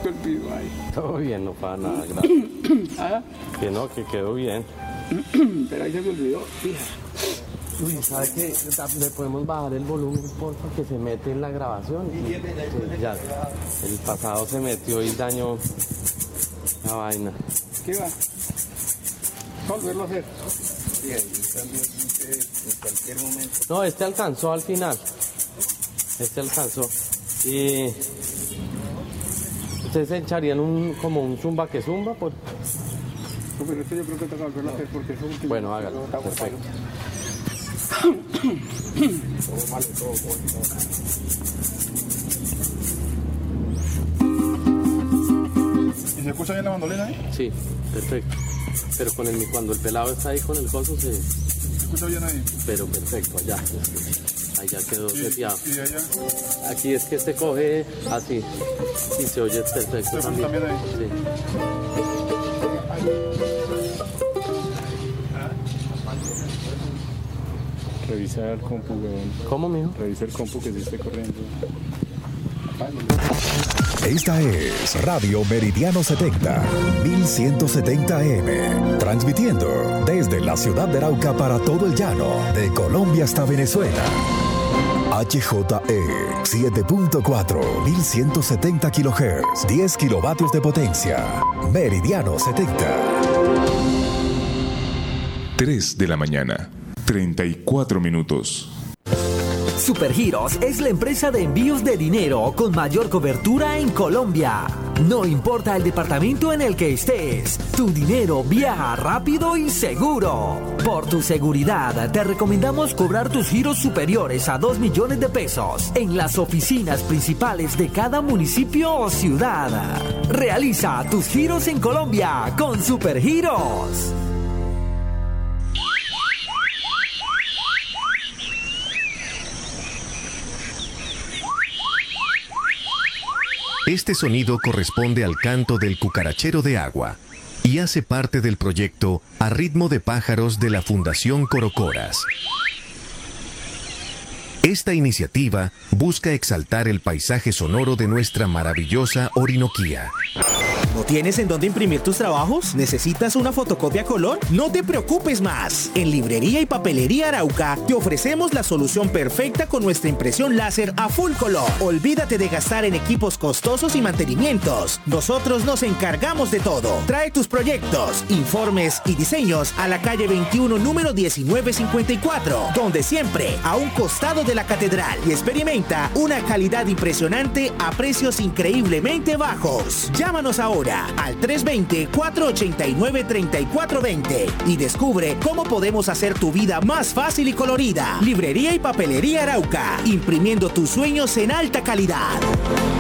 se olvidó ahí. Todo bien, no pasa nada, gracias. ¿Ah? Que no, que quedó bien. Pero ahí se me olvidó, fija. Uy, ¿sabe qué? ¿Le podemos bajar el volumen, porfa, que se mete en la grabación? Sí, ya, el pasado se metió y dañó la vaina. ¿Qué va? Volverlo a hacer. Sí, ahí también en cualquier momento. No, este alcanzó al final. Este alcanzó. Y ustedes se echarían como un zumba que zumba. No, pero esto yo creo que toca volverlo a hacer porque es último. Bueno, hágalo, perfecto. Todo malo, todo bueno. ¿Y se escucha bien la bandolera ahí? Sí, perfecto. Pero cuando el pelado está ahí con el coso ¿Se escucha bien ahí? Pero perfecto, allá. Ahí ya quedó seteado. ¿Y allá? Aquí es que se coge así y se oye perfecto ¿Se también. también ahí? Sí. Revisa el compu, weón. ¿Cómo, mijo? Revisa el compu que sí esté corriendo. Esta es Radio Meridiano 70, 1170 AM, transmitiendo desde la ciudad de Arauca para todo el llano, de Colombia hasta Venezuela. HJE 7.4, 1170 kHz, 10 kilovatios de potencia. Meridiano 70. 3 de la mañana, 34 minutos. Supergiros es la empresa de envíos de dinero con mayor cobertura en Colombia. No importa el departamento en el que estés, tu dinero viaja rápido y seguro. Por tu seguridad, te recomendamos cobrar tus giros superiores a 2 millones de pesos en las oficinas principales de cada municipio o ciudad. Realiza tus giros en Colombia con Supergiros. Este sonido corresponde al canto del cucarachero de agua y hace parte del proyecto A Ritmo de Pájaros de la Fundación Corocoras. Esta iniciativa busca exaltar el paisaje sonoro de nuestra maravillosa Orinoquía. ¿No tienes en dónde imprimir tus trabajos? ¿Necesitas una fotocopia a color? No te preocupes más. En Librería y Papelería Arauca te ofrecemos la solución perfecta con nuestra impresión láser a full color. Olvídate de gastar en equipos costosos y mantenimientos. Nosotros nos encargamos de todo. Trae tus proyectos, informes y diseños a la calle 21, número 1954, donde siempre a un costado de la catedral, y experimenta una calidad impresionante a precios increíblemente bajos. Llámanos ahora al 320-489-3420 y descubre cómo podemos hacer tu vida más fácil y colorida. Librería y Papelería Arauca, imprimiendo tus sueños en alta calidad.